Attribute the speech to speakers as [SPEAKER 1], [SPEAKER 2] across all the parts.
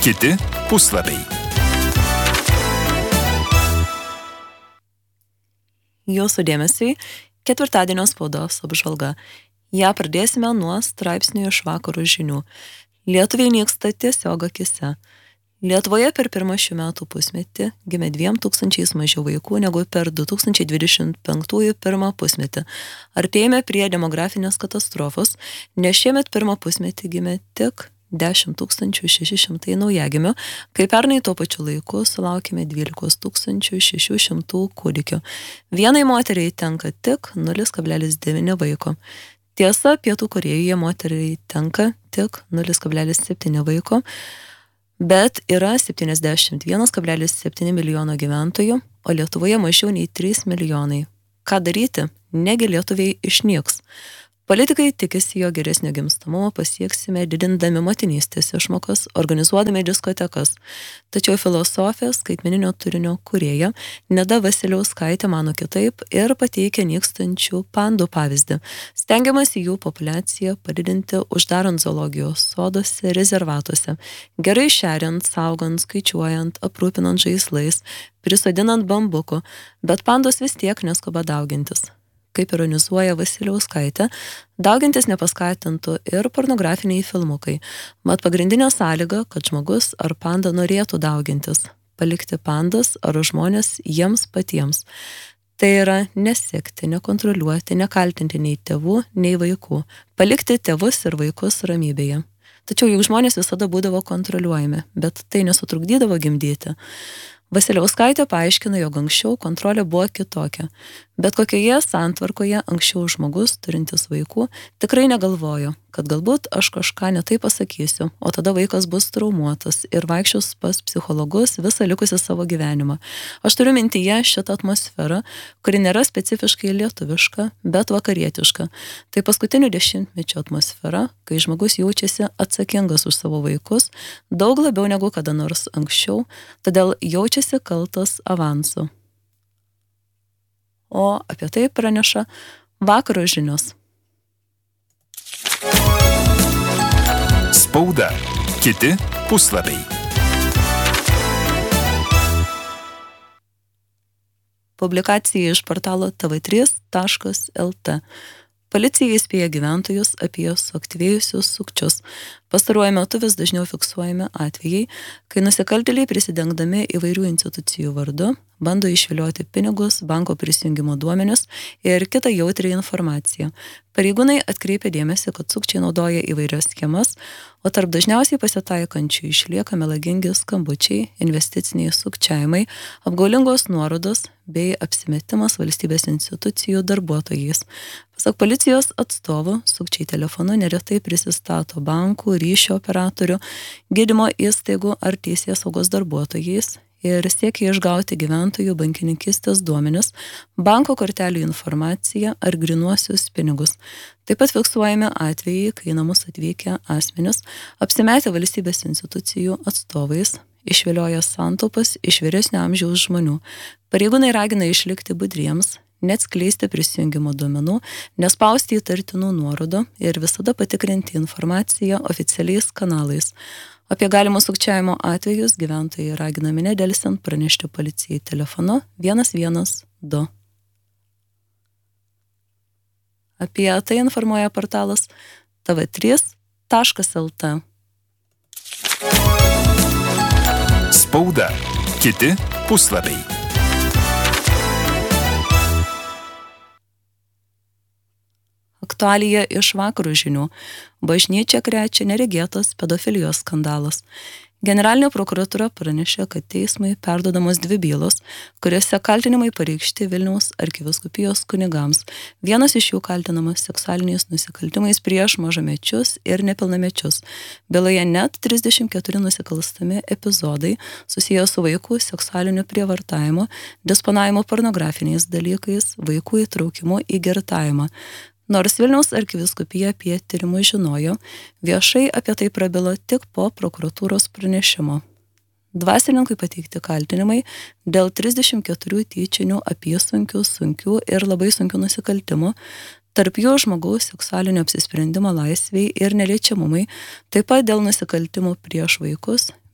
[SPEAKER 1] Kiti puslapiai.
[SPEAKER 2] Jūsų dėmesiui ketvirtadienio spaudos apžvalga. Ja pradėsime nuo straipsnių iš Vakarų žinių. Lietuviai nyksta tiesiog akise. Lietuvoje per pirmą šių metų pusmetį gimė 2000 mažiau vaikų negu per 2025 pirmą pusmetį. Artėjame prie demografinės katastrofos, nes šiemet pirmą pusmetį gimė tik 10 600 naujagimių, kai pernai tuo pačiu laiku sulaukėme 12 600 kūdikių. Vienai moteriai tenka tik 0,9 vaiko. Tiesa, Pietų Korėjoje moteriai tenka tik 0,7 vaiko, bet yra 71,7 milijono gyventojų, o Lietuvoje mažiau nei 3 milijonai. Ką daryti? Negi lietuviai išnyks. Politikai tikisi, jo geresnio gimstamumo pasieksime didindami motinystės išmokas, organizuodami diskotekas. Tačiau filosofė, skaitmeninio turinio kūrėja Neda Vasiliauskaitė mano kitaip ir pateikia nykstančių pandų pavyzdį. Stengiamasi jų populiaciją padidinti uždarant zoologijos soduose, rezervatuose, gerai šeriant, saugant, skaičiuojant, aprūpinant žaislais, prisodinant bambukų, bet pandos vis tiek neskuba daugintis. Kaip ironizuoja Vasiliauskaitė, daugintis nepaskatintų ir pornografiniai filmukai. Mat pagrindinė sąlyga, kad žmogus ar panda norėtų daugintis, palikti pandas ar žmonės jiems patiems. Tai yra nesekti, nekontroliuoti, nekaltinti nei tėvų, nei vaikų, palikti tėvus ir vaikus ramybėje. Tačiau juk žmonės visada būdavo kontroliuojami, bet tai nesutrukdydavo gimdyti. Vasiliauskaitė paaiškina, jog anksčiau kontrolė buvo kitokia, bet kokioje santvarkoje anksčiau žmogus, turintis vaikų, tikrai negalvojo, kad galbūt aš kažką netai pasakysiu, o tada vaikas bus traumuotas ir vaikščios pas psichologus visą likusį savo gyvenimą. Aš turiu mintyje šitą atmosferą, kuri nėra specifiškai lietuviška, bet vakarietiška. Tai paskutinių dešimtmečio atmosfera, kai žmogus jaučiasi atsakingas už savo vaikus, daug labiau negu kada nors anksčiau, todėl jaučiasi kaltas avansu. O apie tai praneša Vakaro žinios.
[SPEAKER 1] Spauda. Kiti puslapiai.
[SPEAKER 2] Publikacija iš portalo tv3.lt. Policija įspėja gyventojus apie suaktyvėjusius sukčius. Pastaruoju metu vis dažniau fiksuojami atvejai, kai nusikaltėliai prisidengdami įvairių institucijų vardu bando išvilioti pinigus, banko prisijungimo duomenis ir kitą jautrią informaciją. Pareigūnai atkreipia dėmesį, kad sukčiai naudoja įvairias schemas, o tarp dažniausiai pasitaikančių išlieka melagingi skambučiai, investiciniai sukčiavimai, apgaulingos nuorodos bei apsimetimas valstybės institucijų darbuotojais. Pasak policijos atstovų, sukčiai telefonu neretai prisistato bankų, ryšio operatorių, gydymo įstaigų ar teisėsaugos darbuotojais ir siekia išgauti gyventojų bankininkystės duomenis, banko kortelių informaciją ar grynuosius pinigus. Taip pat fiksuojami atvejai, kai namus atvykę asmenys apsimetę valstybės institucijų atstovais, išvilioja santaupas iš vyresnio amžiaus žmonių. Pareigūnai ragina išlikti budriems, neatskleisti prisijungimo duomenų, nespausti įtartinų nuorodų ir visada patikrinti informaciją oficialiais kanalais. Apie galimus sukčiavimo atvejus gyventojai raginami nedelsiant pranešti policijai telefonu 112. Apie tai informuoja portalas tv3.lt.
[SPEAKER 1] Spauda. Kiti puslapiai.
[SPEAKER 2] Aktualija iš Vakarų žinių. Bažnyčia krečia neregėtas pedofilijos skandalas. Generalinė prokuratūra pranešė, kad teismui perduodamos 2 bylos, kuriuose kaltinimai pareikšti Vilniaus arkivyskupijos kunigams. Vienas iš jų kaltinamas seksualiniais nusikaltimais prieš mažamečius ir nepilnamečius. Byloje net 34 nusikalstami epizodai susiję su vaikų seksualiniu prievartavimu, disponavimu pornografiniais dalykais, vaikų įtraukimu į girtavimą. Nors Vilniaus arkivyskupija apie tyrimus žinojo, viešai apie tai prabilo tik po prokuratūros pranešimo. Dvasininkui pateikti kaltinimai dėl 34 tyčinių apysunkių, sunkių ir labai sunkių nusikaltimų, tarp jų žmogaus seksualinio apsisprendimo laisvei ir neliečiamumai, taip pat dėl nusikaltimų prieš vaikus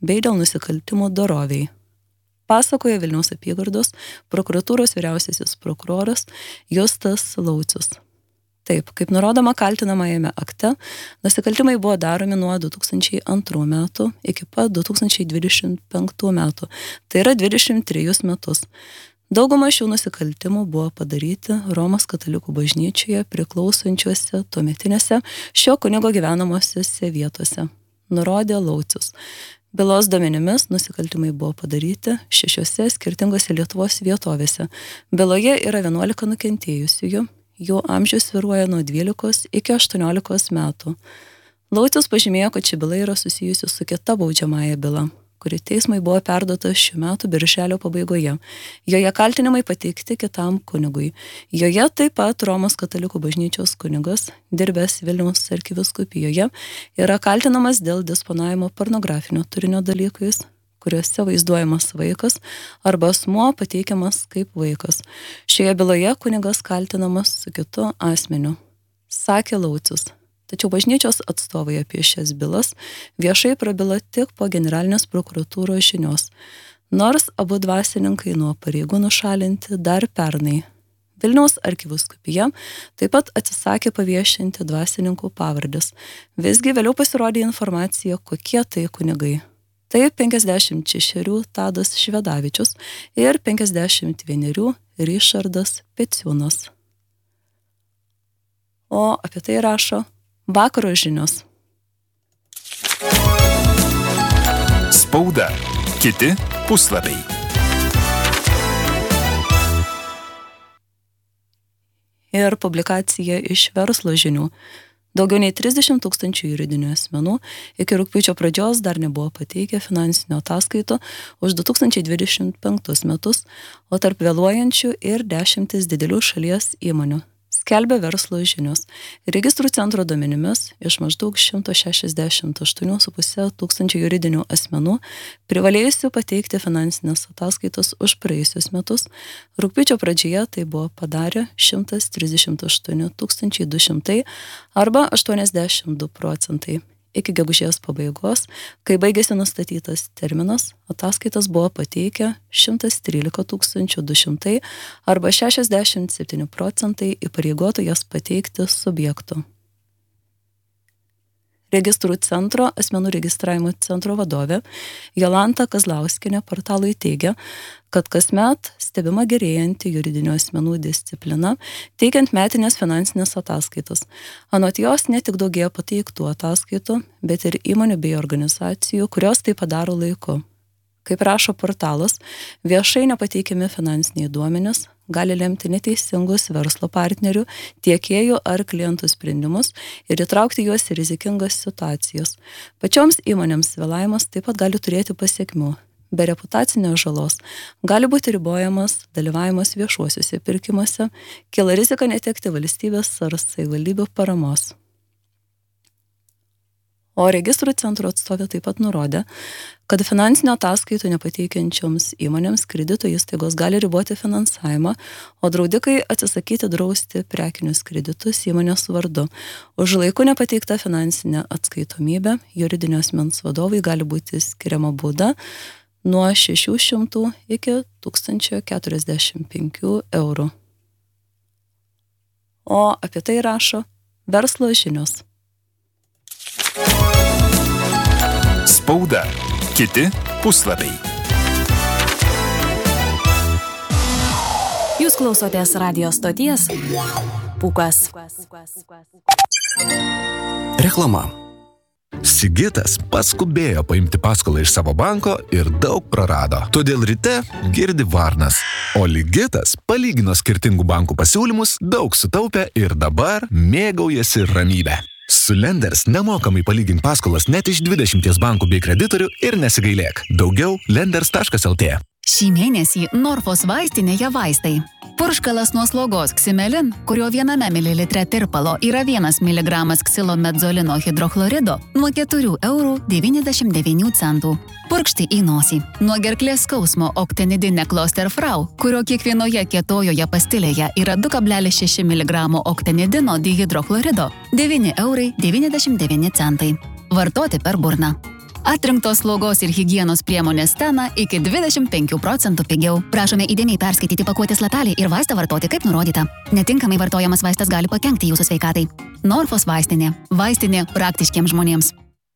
[SPEAKER 2] bei dėl nusikaltimų doroviai. Pasakoja Vilniaus apygardos prokuratūros vyriausiasis prokuroras Justas Laucius. Taip, kaip nurodoma kaltinamajame akte, nusikaltimai buvo daromi nuo 2002 metų iki pat 2025 metų, tai yra 23 metus. Dauguma šių nusikaltimų buvo padaryti Romos katalikų bažnyčioje priklausančiuose tuometinėse šio kunigo gyvenamosiose vietose, nurodė Laucius. Bylos duomenimis nusikaltimai buvo padaryti 6 skirtingose Lietuvos vietovėse. Byloje yra 11 nukentėjusiųjų, jų amžius svyruoja nuo 12 iki 18 metų. Laucius pažymėjo, kad ši byla yra susijusi su kita baudžiamąja byla, kuri teismui buvo perduota šių metų birželio pabaigoje. Joje kaltinimai pateikti kitam kunigui. Joje taip pat Romos katalikų bažnyčios kunigas, dirbęs Vilniaus arkivyskupijoje, yra kaltinamas dėl disponavimo pornografinio turinio dalykais, kuriuose vaizduojamas vaikas arba asmuo pateikiamas kaip vaikas. Šioje byloje kunigas kaltinamas su kitu asmeniu, sakė Laucius. Tačiau bažnyčios atstovai apie šias bylas viešai prabilo tik po generalinės prokuratūros žinios, nors abu dvasininkai nuo pareigų nušalinti dar pernai. Vilniaus arkivyskupija taip pat atsisakė paviešinti dvasininkų pavardės. Visgi vėliau pasirodė informacija, kokie tai kunigai. Tai 56 Tadas Švedavičius ir 51 Ryšardas Peciūnas. O apie tai rašo Vakaro žinios.
[SPEAKER 1] Spauda. Kiti puslapiai.
[SPEAKER 2] Ir publikacija iš Verslo žinių. Daugiau nei 30 000 juridinių asmenų iki rugpjūčio pradžios dar nebuvo pateikę finansinio ataskaito už 2025 metus, o tarp vėluojančių ir 10 didelių šalies įmonių. Skelbia Verslo žinios. Registrų centro duomenimis iš maždaug 168,5 tūkstančių juridinių asmenų, privalėjusių pateikti finansinės ataskaitos už praėjusius metus, rugpjūčio pradžioje tai buvo padarę 138 200 arba 82%. Iki gegužės pabaigos, kai baigėsi nustatytas terminas, ataskaitas buvo pateikę 113 200 arba 67% įpareigotų jas pateikti subjektų. Registrų centro asmenų registravimo centro vadovė Jolanta Kazlauskienė portalui teigia, kad kasmet stebima gerėjanti juridinių asmenų disciplina, teikiant metinės finansinės ataskaitas. Anot jos ne tik daugėja pateiktų ataskaitų, bet ir įmonių bei organizacijų, kurios tai padaro laiku. Kaip rašo portalas, viešai nepateikiami finansiniai duomenys gali lemti neteisingus verslo partnerių, tiekėjų ar klientų sprendimus ir įtraukti juos į rizikingas situacijas. Pačioms įmonėms vėlavimas taip pat gali turėti pasekmių. Be reputacinės žalos gali būti ribojamas dalyvavimas viešuosiuose pirkimuose, kyla rizika netekti valstybės ar savivaldybių paramos. O registrų centro atstovė taip pat nurodė, kad finansinio ataskaitų nepateikiančioms įmonėms kredito įstaigos gali riboti finansavimą, o draudikai atsisakyti drausti prekinius kreditus įmonės vardu. Už laiku nepateiktą finansinę atskaitomybę juridinio asmens vadovai gali būti skiriama bauda nuo 600 iki 1045 eurų. O apie tai rašo Verslo žinios.
[SPEAKER 1] Spauda. Kiti puslapiai.
[SPEAKER 3] Jūs klausotės radijo stoties Pūkas.
[SPEAKER 4] Reklama. Sigitas paskubėjo paimti paskolą iš savo banko ir daug prarado. Todėl ryte girdi varnas. O Ligitas palygino skirtingų bankų pasiūlymus, daug sutaupė ir dabar mėgaujasi ramybę. Su Lenders nemokamai palygink paskolas net iš 20 bankų bei kreditorių ir nesigailėk. Daugiau lenders.lt.
[SPEAKER 3] Šį mėnesį Norfos vaistinėje vaistai. Purškalas nuo slogos Ximelin, kurio 1 mililitre tirpalo yra 1 mg ksilomedzolino hidrochlorido, nuo 4,99 €. Purkšti į nosį. Nuo gerklės skausmo Octenidine Klosterfrau, kurio kiekvienoje kietojoje pastilėje yra 2,6 mg octenidino dihidrochlorido, 9,99 €. Vartoti per burną. Atrinktos slaugos ir higienos priemonės Stena iki 25% pigiau. Prašome įdėmiai perskaityti pakuotės lapelį ir vaistą vartoti kaip nurodyta. Netinkamai vartojamas vaistas gali pakenkti jūsų sveikatai. Norfos vaistinė. Vaistinė praktiškiems žmonėms.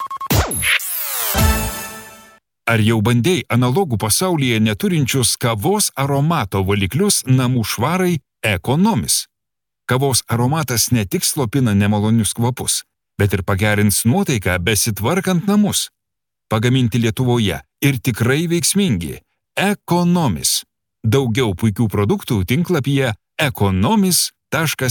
[SPEAKER 1] Ar jau bandėjai analogų pasaulyje neturinčius kavos aromato valiklius namų švarai Economis? Kavos aromatas ne tik slopina nemalonius kvapus, bet ir pagerins nuotaiką besitvarkant namus. Pagaminti Lietuvoje ir tikrai veiksmingi. Economis. Daugiau puikių produktų tinklapyje economis.lt.